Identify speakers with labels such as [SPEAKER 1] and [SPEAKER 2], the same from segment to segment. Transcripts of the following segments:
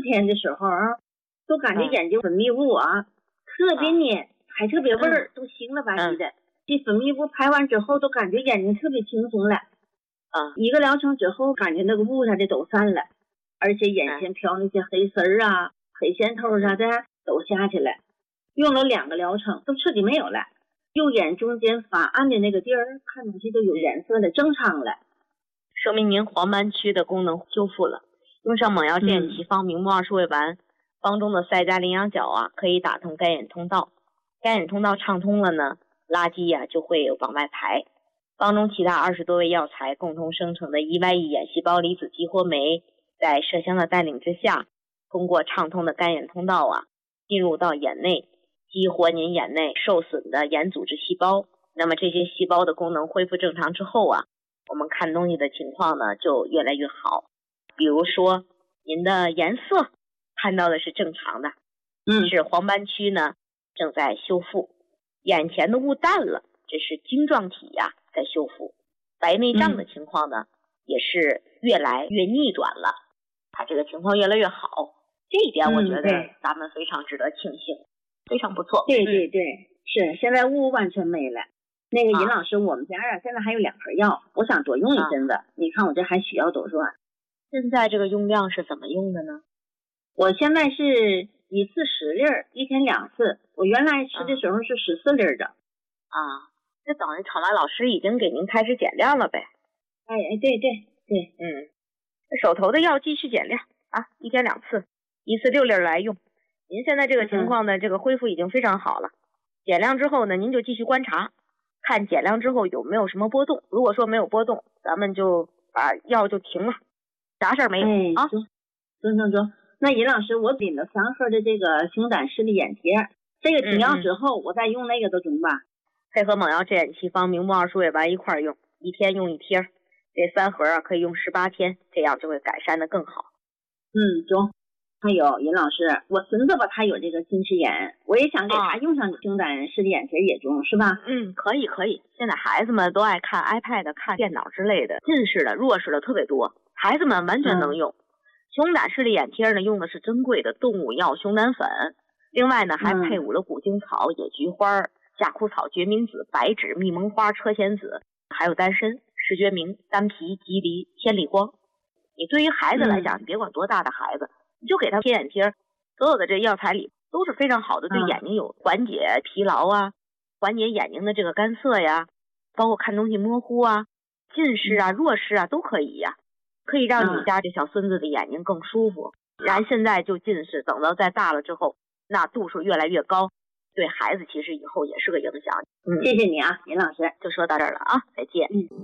[SPEAKER 1] 天的时候啊，都感觉眼睛分泌物啊特别黏，还特别味儿，都腥了吧唧的。这分泌物排完之后，都感觉眼睛特别轻松了。一个疗程之后，感觉那个雾啥的都散了，而且眼前飘那些黑丝儿啊、黑线头啥的都下去了。用了2个疗程，都彻底没有了。右眼中间发暗的那个地儿，看东西都有颜色了，正常了。
[SPEAKER 2] 说明您黄斑区的功能修复了。用上猛药健眼奇方明目2数位丸，方中的赛加羚羊角啊，可以打通干眼通道。干眼通道畅通了呢，垃圾呀就会往外排。方中其他20多味药材共同生成的1Y1眼细胞离子激活酶，在麝香的带领之下，通过畅通的干眼通道啊，进入到眼内，激活您眼内受损的眼组织细胞。那么这些细胞的功能恢复正常之后啊，我们看东西的情况呢就越来越好。比如说您的颜色看到的是正常的，是黄斑区呢正在修复，眼前的雾淡了，这是晶状体呀在修复。白内障的情况呢也是越来越逆转了，它这个情况越来越好。这一点我觉得咱们非常值得庆幸，非常不错。
[SPEAKER 1] 对对对，是现在雾完全没了。那个尹老师，我们家啊现在还有2盒药，我想多用一阵子。你看我这还需要多少？
[SPEAKER 2] 现在这个用量是怎么用的呢？
[SPEAKER 1] 我现在是1次10粒儿，1天2次。我原来吃的时候是14粒的。
[SPEAKER 2] 这等于场外老师已经给您开始减量了呗？
[SPEAKER 1] 对，
[SPEAKER 2] 手头的药继续减量啊，1天2次，1次6粒来用。您现在这个情况呢，这个恢复已经非常好了。减量之后呢，您就继续观察，看减量之后有没有什么波动。如果说没有波动，咱们就把药就停了，啥事儿没有啊？
[SPEAKER 1] 中。那尹老师，我领了3盒的这个熊胆视力眼贴，这个停药之后，我再用那个都中吧？
[SPEAKER 2] 配合猛药健眼奇方明目2数位丸一块用，1天用1贴，这3盒啊可以用18天，这样就会改善的更好。
[SPEAKER 1] 中。还有尹老师，我孙子吧，他有这个近视眼，我也想给他用上熊胆视力眼贴也中，是吧？
[SPEAKER 2] 可以。现在孩子们都爱看 iPad、看电脑之类的，近视的、弱视的特别多，孩子们完全能用。熊胆视力眼贴呢，用的是珍贵的动物药熊胆粉，另外呢还配伍了古精草、野菊花、夏枯草、决明子、白芷、蜜蒙花、车前子，还有丹参、石决明、丹皮、蒺藜、天理光。你对于孩子来讲，你别管多大的孩子，你就给他贴眼贴，所有的这药材里都是非常好的，对眼睛有缓解疲劳啊，缓解眼睛的这个干涩呀，包括看东西模糊啊、近视啊、弱视啊都可以呀，可以让你家这小孙子的眼睛更舒服。然现在就近视，等到再大了之后，那度数越来越高，对孩子其实以后也是个影响。
[SPEAKER 1] 谢谢你啊，尹老师，
[SPEAKER 2] 就说到这儿了啊，再见。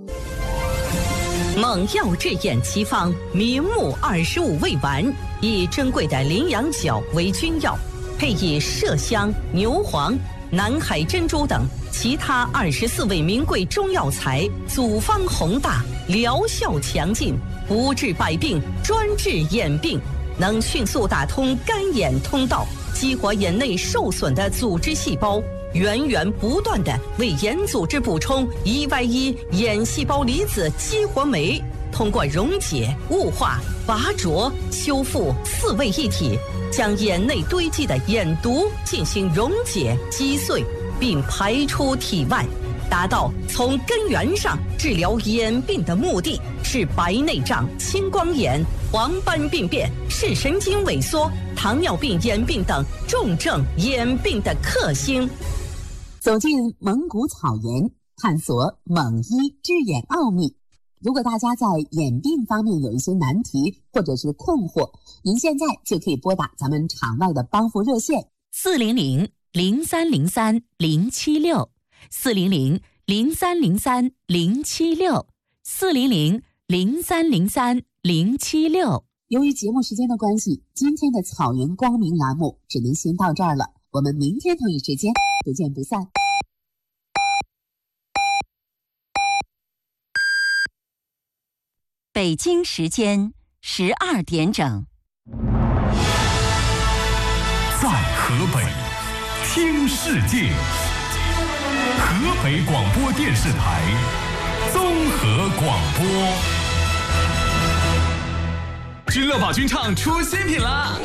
[SPEAKER 3] 猛药治眼奇方明目25味丸，以珍贵的羚羊角为君药，配以麝香、牛黄、南海珍珠等其他24味名贵中药材，组方宏大，疗效强劲，不治百病，专治眼病，能迅速打通干眼通道，激活眼内受损的组织细胞，源源不断地为眼组织补充1Y1眼细胞离子激活酶，通过溶解、雾化、拔灼、修复4位一体，将眼内堆积的眼毒进行溶解、击碎，并排出体外，达到从根源上治疗眼病的目的，是白内障、青光眼、黄斑病变、视神经萎缩、糖尿病眼病等重症眼病的克星。
[SPEAKER 4] 走进蒙古草原，探索蒙医治眼奥秘。如果大家在眼病方面有一些难题或者是困惑，您现在就可以拨打咱们场外的帮扶热线
[SPEAKER 3] 400-303-076，400-0303-076。
[SPEAKER 4] 由于节目时间的关系，今天的草原光明栏目只能先到这儿了，我们明天同一时间不见不散。
[SPEAKER 3] 北京时间12点整。
[SPEAKER 5] 在河北听世界，河北广播电视台综合广播。君乐宝君唱出新品啦！